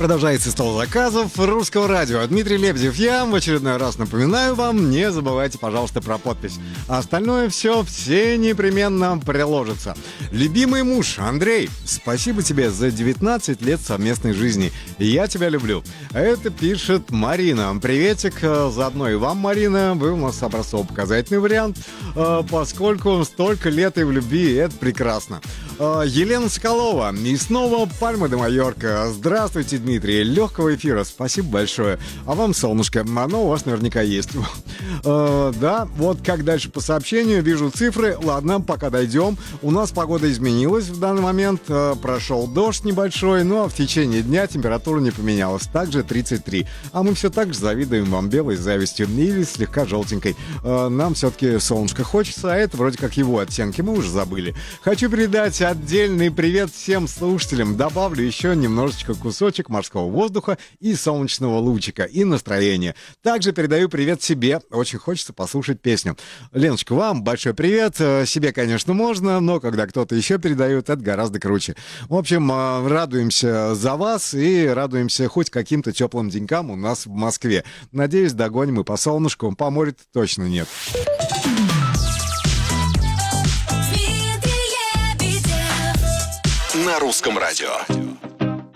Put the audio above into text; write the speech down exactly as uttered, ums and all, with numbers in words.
Продолжается стол заказов русского радио. Дмитрий Лебедев, я в очередной раз напоминаю вам, не забывайте, пожалуйста, про подпись. А остальное все, все непременно приложится. Любимый муж Андрей, спасибо тебе за девятнадцать лет совместной жизни. Я тебя люблю. Это пишет Марина. Приветик, заодно и вам, Марина. Вы у нас образцово-показательный вариант, поскольку столько лет и в любви, это прекрасно. Елена Соколова. И снова Пальма де Майорка. Здравствуйте, Дмитрий. Легкого эфира. Спасибо большое. А вам, солнышко, оно у вас наверняка есть. Да, вот как дальше по сообщению. Вижу цифры. Ладно, пока дойдем. У нас погода изменилась в данный момент. Прошел дождь небольшой, но в течение дня температура не поменялась. Также тридцать три. А мы все так же завидуем вам белой завистью. Или слегка желтенькой. Нам все-таки солнышко хочется, а это вроде как его оттенки. Мы уже забыли. Хочу передать отдельный привет всем слушателям. Добавлю еще немножечко кусочек морского воздуха и солнечного лучика, и настроения. Также передаю привет себе. Очень хочется послушать песню. Леночка, вам большой привет. Себе, конечно, можно, но когда кто-то еще передает, это гораздо круче. В общем, радуемся за вас и радуемся хоть каким-то теплым денькам у нас в Москве. Надеюсь, догоним и по солнышку. По морю точно нет. На русском радио.